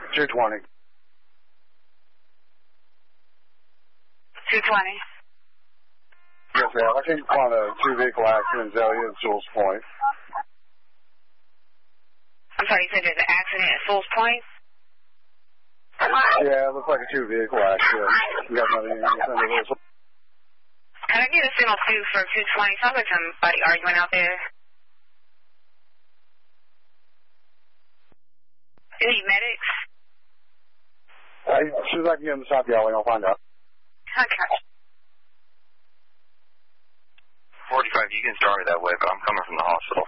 220. 220. Yes, ma'am. I came upon a two-vehicle accident in Zelia at Sewell's Point. I'm sorry, you said there's an accident at Sewell's Point? Yeah, it looks like a two-vehicle accident. You got nothing in the Can I get a signal 2 for 220? Sounds like somebody arguing out there. You need medics? As soon as I can get in the stop yelling, I'll find out. Okay. 45, you can start it that way, but I'm coming from the hospital.